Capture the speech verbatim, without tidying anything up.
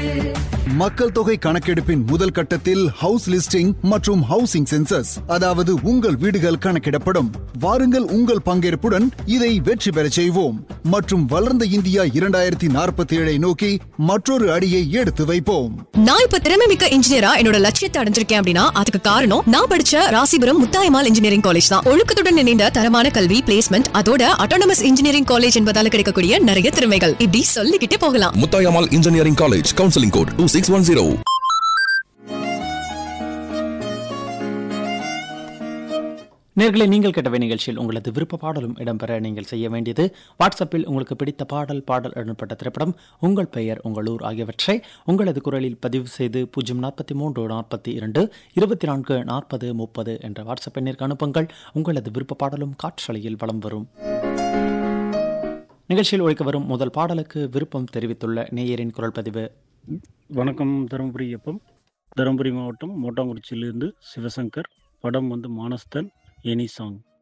மக்கள் தொகை கணக்கெடுப்பின் முதல் கட்டத்தில் ஹவுஸ் லிஸ்டிங் மற்றும் ஹவுசிங் சென்சஸ், அதாவது உங்கள் வீடுகள் கணக்கிடப்படும். வாருங்கள், உங்கள் பங்கேற்புடன் இதை வெற்றி பெற செய்வோம் மற்றும் வளர்ந்த இந்தியா இரண்டாயிரத்தி நாற்பத்தி ஏழை நோக்கி மற்றொரு அடியை எடுத்து வைப்போம். நான் இப்ப திறமை மிக்க இன்ஜினியரா என்னோட லட்சியத்தை அடைஞ்சிருக்கேன் அப்படின்னா அதுக்கு காரணம் நான் படிச்ச ராசிபுரம் முத்தாயம்மாள் இன்ஜினியரிங் காலேஜ் தான். ஒழுக்கத்துடன் இணைந்த தரமான கல்வி, பிளேஸ்மெண்ட், அதோட அட்டானமஸ் இன்ஜினியரிங் காலேஜ் என்பதால கிடைக்கக்கூடிய நிறைய திறமைகள் இப்படி சொல்லிக்கிட்டே போகலாம். Muthayammal engineering college, counselling code two six one zero. நேர்களை நீங்கள் கேட்டவை நிகழ்ச்சியில் உங்களது விருப்ப பாடலும் இடம்பெற நீங்கள் செய்ய வேண்டியது, வாட்ஸ்அப்பில் உங்களுக்கு பிடித்த பாடல், பாடல் எழுதப்பட்ட திரைப்படம், உங்கள் பெயர், உங்கள் ஊர் ஆகியவற்றை உங்களது குரலில் பதிவு செய்து பூஜ்ஜியம் நாற்பத்தி மூன்று நாற்பத்தி இரண்டு இருபத்தி நான்கு நாற்பது முப்பது என்ற வாட்ஸ்அப் எண்ணிற்கு அனுப்புங்கள். உங்களது விருப்ப பாடலும் காற்றலையில் வலம் வரும். நிகழ்ச்சியில் ஒழிக்க வரும் முதல் பாடலுக்கு விருப்பம் தெரிவித்துள்ள நேயரின் குரல் பதிவு. வணக்கம் தருமபுரி எப்பம், தருமபுரி மாவட்டம் மோட்டாங்குறிச்சியிலிருந்து சிவசங்கர். படம் வந்து மானஸ்தன், எனி சாங்.